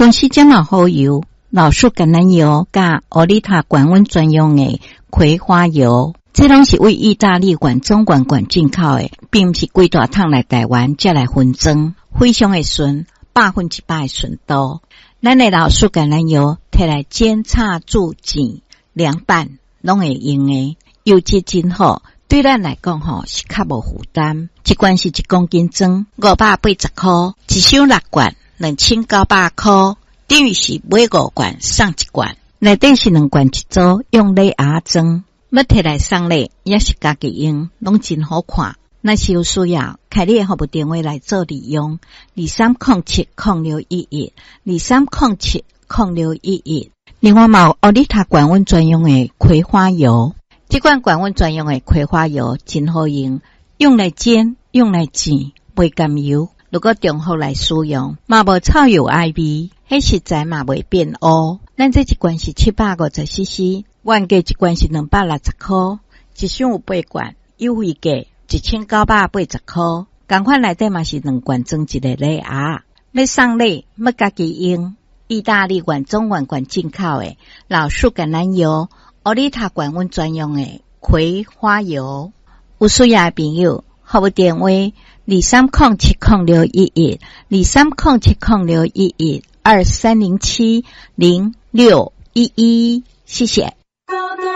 公司健脑好油、老树橄榄油加欧丽塔管温专用的葵花油，这拢是为意大利管中管进口的，并不是规大桶来台湾才来分装，非常的顺，100%的顺度。咱的老树橄榄油摕来煎、炒、煮、煎、凉拌，拢会用的，油质真好。对咱来讲是较无负担，一罐是1公斤装580块，一箱6罐2900块，等于是买5罐送1罐，内底是2罐一组，用礼盒装，要摕来送礼也是家己用，拢真好看。若是有需要，开你的服务电话来做利用，23070611 23070611。另外嘛有欧丽塔管温专用的葵花油。这款管温专用的葵花油真好用，用来煎、用来煎，袂甘油。如果中后来使用，嘛无臭油爱味，迄实在嘛袂变乌。咱这一罐是750cc， 原价一罐是260块，一箱有8罐，优惠价1980块。同款内底嘛是2罐装一个礼盒，要送礼要家己用。意大利管中管进口的老树橄榄油。欧丽塔管温专用的葵花油，有需要的朋友，服务电话23070611 23070611 23070611，谢谢。